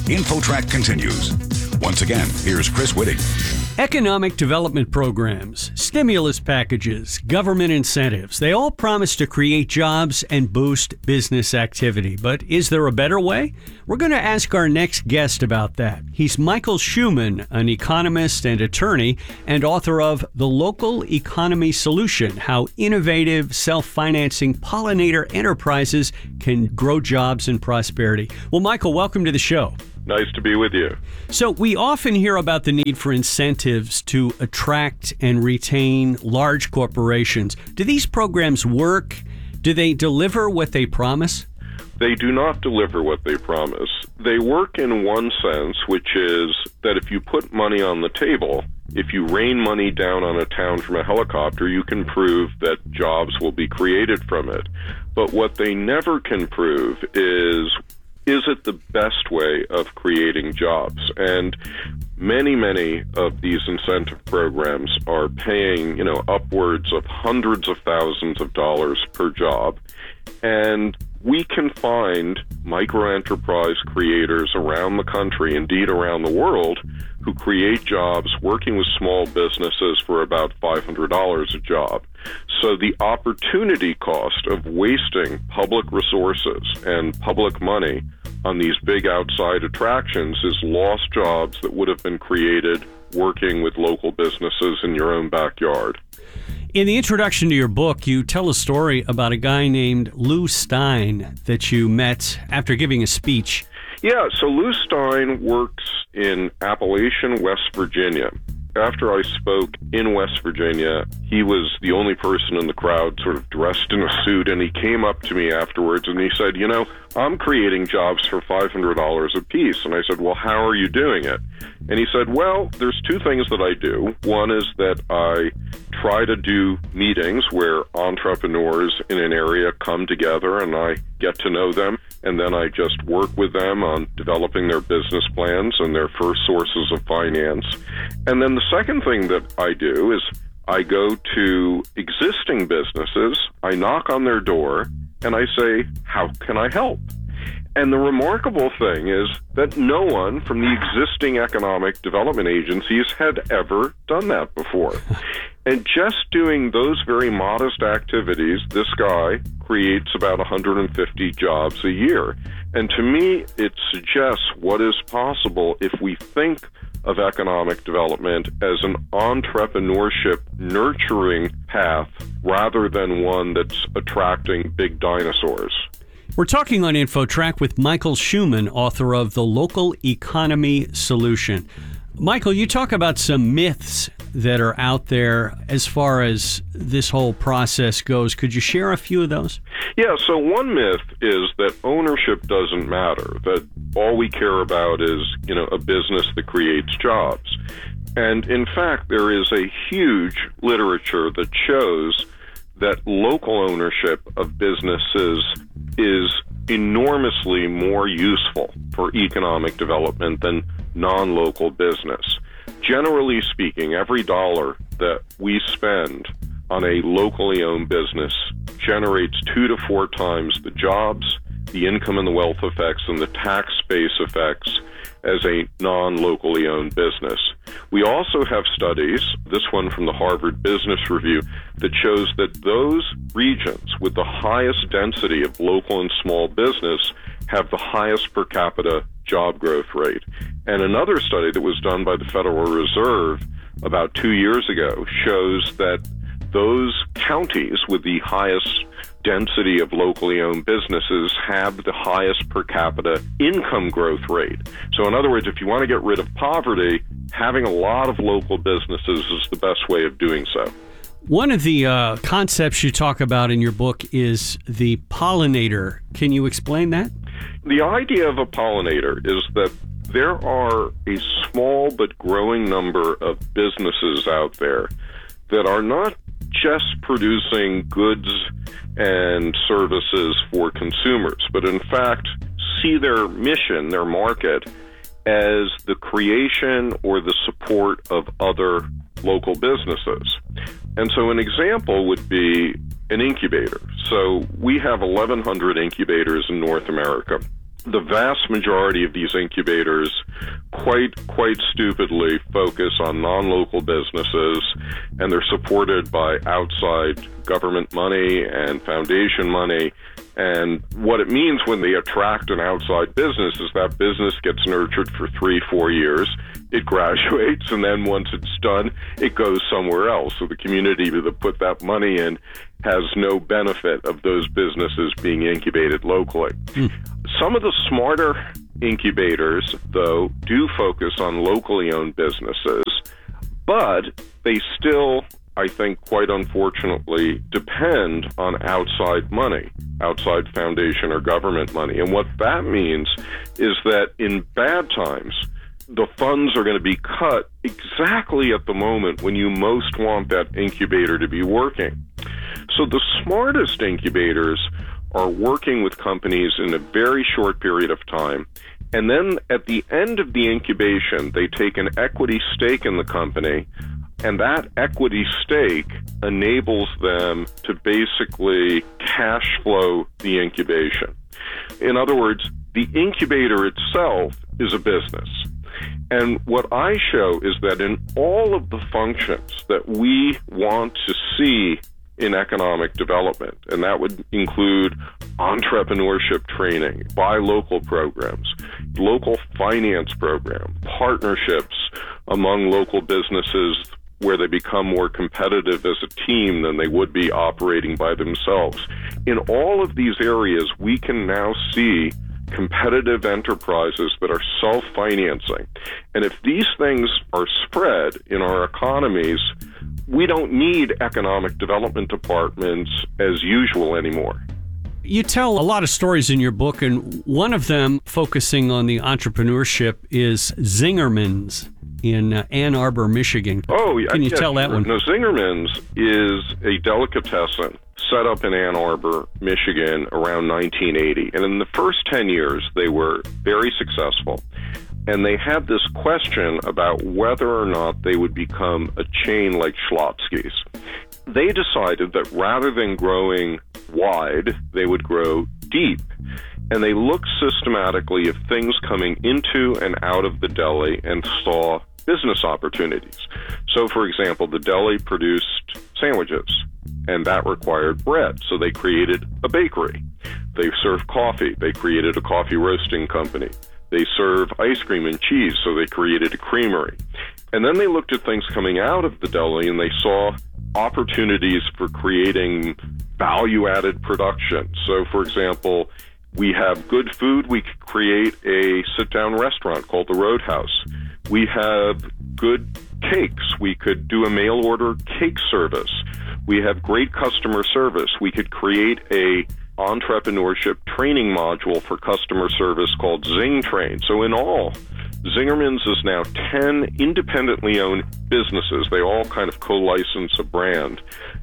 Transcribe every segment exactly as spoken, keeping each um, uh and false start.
InfoTrack continues. Once again, here's Chris Whitting. Economic development programs, stimulus packages, government incentives, they all promise to create jobs and boost business activity. But is there a better way? We're going to ask our next guest about that. He's Michael Shuman, an economist and attorney, and author of The Local Economy Solution: How Innovative, Self-Financing Pollinator Enterprises Can Grow Jobs and Prosperity. Well, Michael, welcome to the show. Nice to be with you. So we often hear about the need for incentives to attract and retain large corporations. Do these programs work? Do they deliver what they promise? They do not deliver what they promise. They work in one sense, which is that if you put money on the table, if you rain money down on a town from a helicopter, you can prove that jobs will be created from it. But what they never can prove is Is it the best way of creating jobs? And many, many of these incentive programs are paying, you know, upwards of hundreds of thousands of dollars per job. And we can find microenterprise creators around the country, indeed around the world, who create jobs working with small businesses for about five hundred dollars a job. So the opportunity cost of wasting public resources and public money on these big outside attractions is lost jobs that would have been created working with local businesses in your own backyard. In the introduction to your book, you tell a story about a guy named Lou Stein that you met after giving a speech. Yeah, so Lou Stein works in Appalachian, West Virginia. After I spoke in West Virginia, he was the only person in the crowd sort of dressed in a suit, and he came up to me afterwards and he said, you know, I'm creating jobs for five hundred dollars a piece. And I said, well, how are you doing it? And he said, well, there's two things that I do. One is that I try to do meetings where entrepreneurs in an area come together and I get to know them, and then I just work with them on developing their business plans and their first sources of finance. And then the second thing that I do is I go to existing businesses, I knock on their door, and I say, how can I help? And the remarkable thing is that no one from the existing economic development agencies had ever done that before. And just doing those very modest activities, this guy creates about one hundred fifty jobs a year. And to me, it suggests what is possible if we think of economic development as an entrepreneurship nurturing path rather than one that's attracting big dinosaurs. We're talking on InfoTrack with Michael Shuman, author of The Local Economy Solution. Michael, you talk about some myths that are out there as far as this whole process goes. Could you share a few of those? Yeah, so one myth is that ownership doesn't matter, that all we care about is, you know, a business that creates jobs. And in fact, there is a huge literature that shows that local ownership of businesses is enormously more useful for economic development than non-local business. Generally speaking, every dollar that we spend on a locally owned business generates two to four times the jobs, the income and the wealth effects, and the tax base effects as a non-locally owned business. We also have studies, this one from the Harvard Business Review, that shows that those regions with the highest density of local and small business have the highest per capita job growth rate. And another study that was done by the Federal Reserve about two years ago shows that those counties with the highest density of locally owned businesses have the highest per capita income growth rate. So in other words, if you want to get rid of poverty, having a lot of local businesses is the best way of doing so. One of the uh, concepts you talk about in your book is the pollinator. Can you explain that? The idea of a pollinator is that there are a small but growing number of businesses out there that are not just producing goods and services for consumers, but in fact see their mission, their market, as the creation or the support of other local businesses. And so an example would be an incubator. So we have eleven hundred incubators in North America. the vast majority of these incubators quite, quite stupidly focus on non-local businesses, and they're supported by outside government money and foundation money. And what it means when they attract an outside business is that business gets nurtured for three, four years. It graduates, and then once it's done, it goes somewhere else. So the community that put that money in has no benefit of those businesses being incubated locally. Mm. Some of the smarter incubators, though, do focus on locally owned businesses, but they still, I think, quite unfortunately, depend on outside money, outside foundation or government money. And what that means is that in bad times, the funds are going to be cut exactly at the moment when you most want that incubator to be working. So the smartest incubators are working with companies in a very short period of time, and then at the end of the incubation, they take an equity stake in the company, and that equity stake enables them to basically cash flow the incubation. In other words, the incubator itself is a business. And what I show is that in all of the functions that we want to see in economic development, and that would include entrepreneurship training, buy local programs, local finance program, partnerships among local businesses where they become more competitive as a team than they would be operating by themselves. In all of these areas, we can now see competitive enterprises that are self-financing. And if these things are spread in our economies, we don't need economic development departments as usual anymore. You tell a lot of stories in your book, and one of them focusing on the entrepreneurship is Zingerman's in uh, Ann Arbor, Michigan. Oh, yeah. Can you yes, tell that sure. one? No, Zingerman's is a delicatessen set up in Ann Arbor, Michigan around nineteen eighty. And in the first ten years, they were very successful. And they had this question about whether or not they would become a chain like Schlotzsky's. They decided that rather than growing wide, they would grow deep. And they looked systematically at things coming into and out of the deli and saw business opportunities. So, for example, the deli produced sandwiches, and that required bread. So they created a bakery. They served coffee. They created a coffee roasting company. They serve ice cream and cheese, so they created a creamery. And then they looked at things coming out of the deli, and they saw opportunities for creating value-added production. So, for example, we have good food. We could create a sit-down restaurant called the Roadhouse. We have good cakes. We could do a mail-order cake service. We have great customer service. We could create a entrepreneurship training module for customer service called Zing Train. So in all, Zingerman's is now ten independently owned businesses. They all kind of co-license a brand.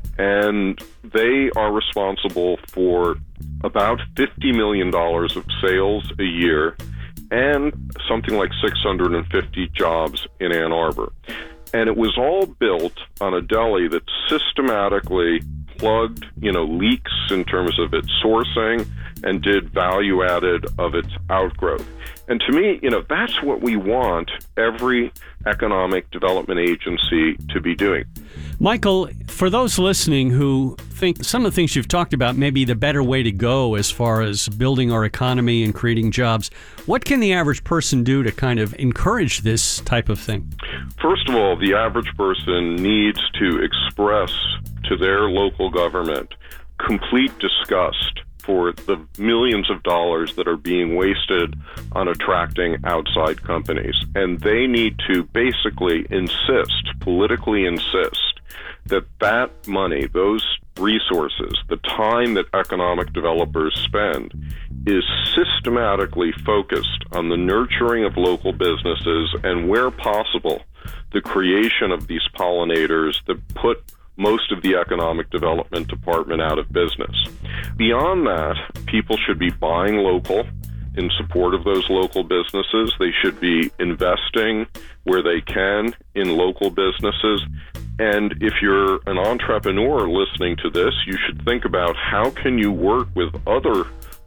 And they are responsible for about fifty million dollars of sales a year and something like six hundred fifty jobs in Ann Arbor. And it was all built on a deli that systematically plugged, you know, leaks in terms of its sourcing and did value added of its outgrowth. And to me, you know, that's what we want every economic development agency to be doing. Michael, for those listening who think some of the things you've talked about may be the better way to go as far as building our economy and creating jobs, what can the average person do to kind of encourage this type of thing? First of all, the average person needs to express to their local government complete disgust for the millions of dollars that are being wasted on attracting outside companies. And they need to basically insist, politically insist, that that money, those resources, the time that economic developers spend, is systematically focused on the nurturing of local businesses and, where possible, the creation of these pollinators that put most of the economic development department out of business. Beyond that, people should be buying local in support of those local businesses. They should be investing where they can in local businesses. And if you're an entrepreneur listening to this, you should think about how can you work with other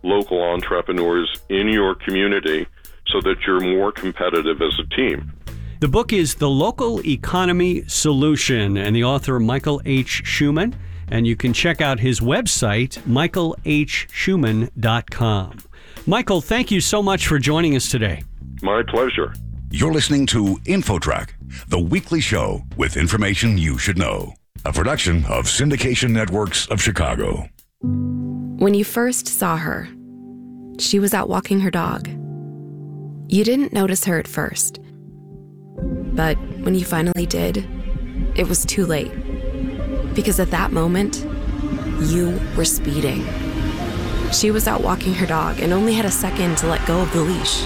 local entrepreneurs in your community so that you're more competitive as a team. The book is The Local Economy Solution, and the author, Michael H. Schuman. And you can check out his website, michael h schuman dot com. Michael, thank you so much for joining us today. My pleasure. You're listening to InfoTrack, the weekly show with information you should know. A production of Syndication Networks of Chicago. When you first saw her, she was out walking her dog. You didn't notice her at first. But when you finally did, it was too late. Because at that moment, you were speeding. She was out walking her dog and only had a second to let go of the leash.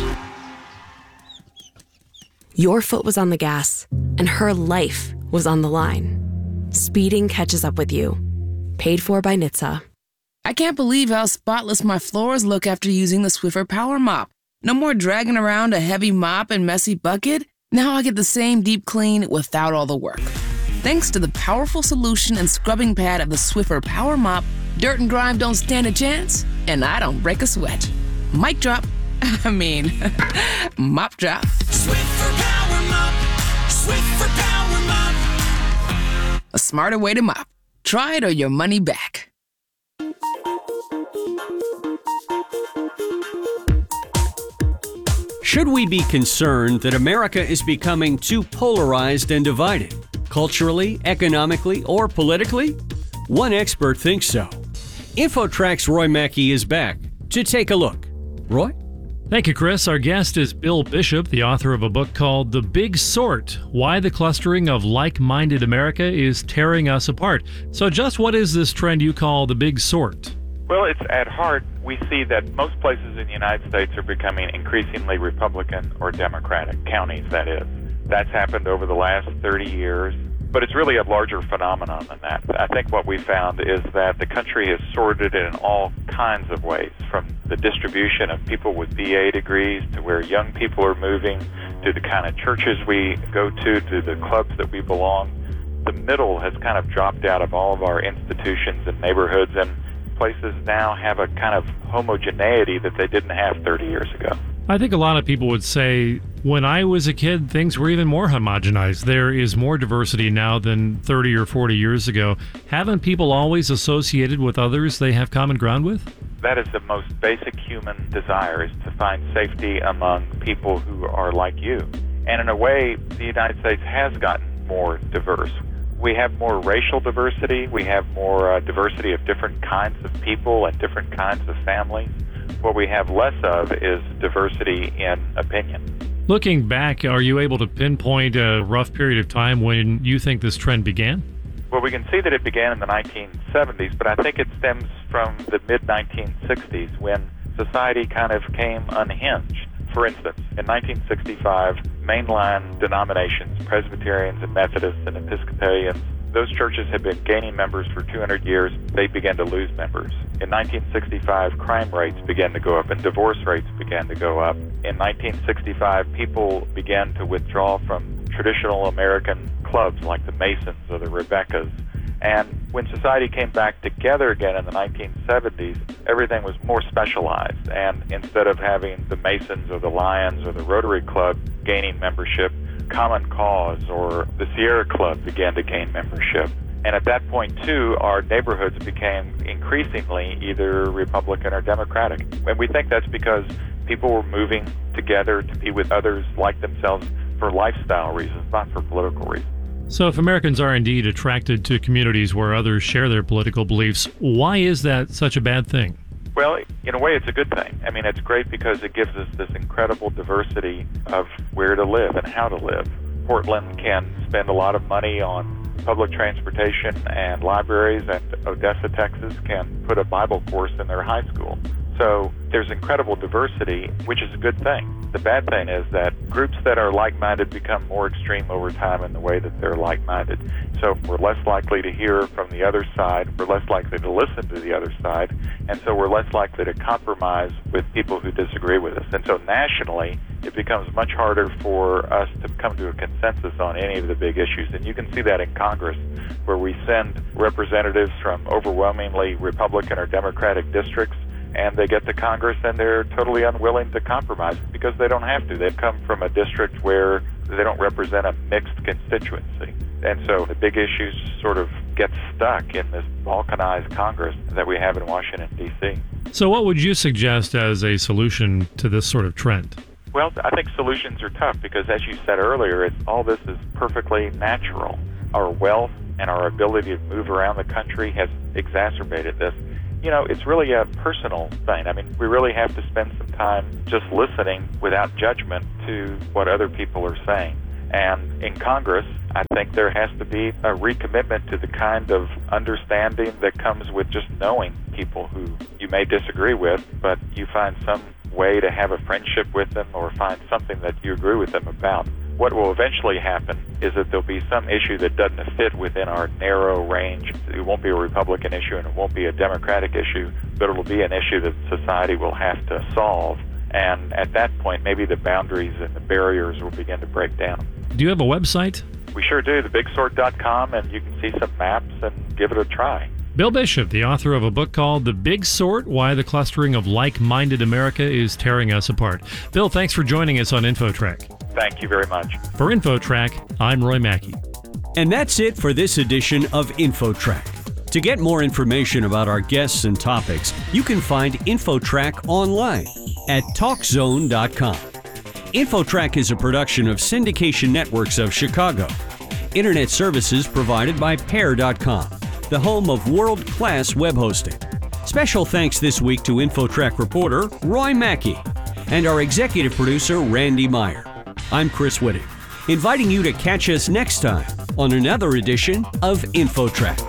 Your foot was on the gas, and her life was on the line. Speeding catches up with you. Paid for by N H T S A. I can't believe how spotless my floors look after using the Swiffer Power Mop. No more dragging around a heavy mop and messy bucket. Now I get the same deep clean without all the work. Thanks to the powerful solution and scrubbing pad of the Swiffer Power Mop, dirt and grime don't stand a chance, and I don't break a sweat. Mic drop. I mean, mop drop. Swiffer Power Mop. Swiffer Power Mop. A smarter way to mop. Try it or your money back. Should we be concerned that America is becoming too polarized and divided, culturally, economically, or politically? One expert thinks so. InfoTrack's Roy Mackey is back to take a look. Roy? Thank you, Chris. Our guest is Bill Bishop, the author of a book called The Big Sort, Why the Clustering of Like-Minded America is Tearing Us Apart. So just what is this trend you call the Big Sort? Well, it's at heart, we see that most places in the United States are becoming increasingly Republican or Democratic, counties, that is. That's happened over the last thirty years, but it's really a larger phenomenon than that. I think what we found is that the country is sorted in all kinds of ways, from the distribution of people with B A degrees to where young people are moving, to the kind of churches we go to, to the clubs that we belong. The middle has kind of dropped out of all of our institutions and neighborhoods, and places now have a kind of homogeneity that they didn't have thirty years ago. I think a lot of people would say, when I was a kid, things were even more homogenized. There is more diversity now than thirty or forty years ago. Haven't people always associated with others they have common ground with? That is the most basic human desire, is to find safety among people who are like you. And in a way, the United States has gotten more diverse. We have more racial diversity. We have more uh, diversity of different kinds of people and different kinds of families. What we have less of is diversity in opinion. Looking back, are you able to pinpoint a rough period of time when you think this trend began? Well, we can see that it began in the nineteen seventies, but I think it stems from the mid nineteen sixties when society kind of came unhinged. For instance, in nineteen sixty-five, mainline denominations, Presbyterians and Methodists and Episcopalians, those churches had been gaining members for two hundred years. They began to lose members. In nineteen sixty-five, crime rates began to go up and divorce rates began to go up. In nineteen sixty-five, people began to withdraw from traditional American clubs like the Masons or the Rebeccas. And when society came back together again in the nineteen seventies, everything was more specialized. And instead of having the Masons or the Lions or the Rotary Club gaining membership, Common Cause or the Sierra Club began to gain membership. And at that point, too, our neighborhoods became increasingly either Republican or Democratic. And we think that's because people were moving together to be with others like themselves for lifestyle reasons, not for political reasons. So if Americans are indeed attracted to communities where others share their political beliefs, why is that such a bad thing? Well, in a way, it's a good thing. I mean, it's great because it gives us this incredible diversity of where to live and how to live. Portland can spend a lot of money on public transportation and libraries, and Odessa, Texas can put a Bible course in their high school. So there's incredible diversity, which is a good thing. The bad thing is that groups that are like-minded become more extreme over time in the way that they're like-minded. So we're less likely to hear from the other side, we're less likely to listen to the other side, and so we're less likely to compromise with people who disagree with us. And so nationally, it becomes much harder for us to come to a consensus on any of the big issues. And you can see that in Congress, where we send representatives from overwhelmingly Republican or Democratic districts, and they get to Congress and they're totally unwilling to compromise because they don't have to. They've come from a district where they don't represent a mixed constituency. And so the big issues sort of get stuck in this balkanized Congress that we have in Washington, D C. So what would you suggest as a solution to this sort of trend? Well, I think solutions are tough because, as you said earlier, it's, all this is perfectly natural. Our wealth and our ability to move around the country has exacerbated this. You know, it's really a personal thing. I mean, we really have to spend some time just listening without judgment to what other people are saying. And in Congress, I think there has to be a recommitment to the kind of understanding that comes with just knowing people who you may disagree with, but you find some way to have a friendship with them or find something that you agree with them about. What will eventually happen is that there'll be some issue that doesn't fit within our narrow range. It won't be a Republican issue and it won't be a Democratic issue, but it'll be an issue that society will have to solve. And at that point, maybe the boundaries and the barriers will begin to break down. Do you have a website? We sure do, the big sort dot com, and you can see some maps and give it a try. Bill Bishop, the author of a book called The Big Sort, Why the Clustering of Like-Minded America is Tearing Us Apart. Bill, thanks for joining us on InfoTrack. Thank you very much. For InfoTrack, I'm Roy Mackey. And that's it for this edition of InfoTrack. To get more information about our guests and topics, you can find InfoTrack online at talk zone dot com. InfoTrack is a production of Syndication Networks of Chicago. Internet services provided by pair dot com, the home of world-class web hosting. Special thanks this week to InfoTrack reporter Roy Mackey and our executive producer Randy Meyer. I'm Chris Whitting, inviting you to catch us next time on another edition of InfoTrack.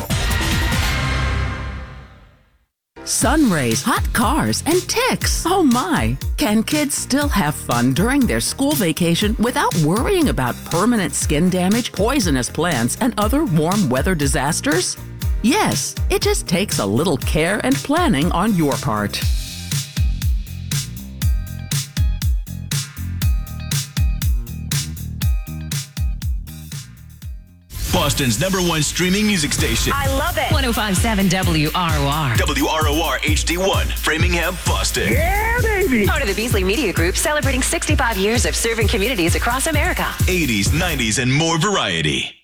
Sun rays, hot cars, and ticks. Oh my! Can kids still have fun during their school vacation without worrying about permanent skin damage, poisonous plants, and other warm weather disasters? Yes, it just takes a little care and planning on your part. Boston's number one streaming music station. I love it. one oh five point seven W R O R. W R O R H D one, Framingham, Boston. Yeah, baby. Part of the Beasley Media Group, celebrating sixty-five years of serving communities across America. eighties, nineties, and more variety.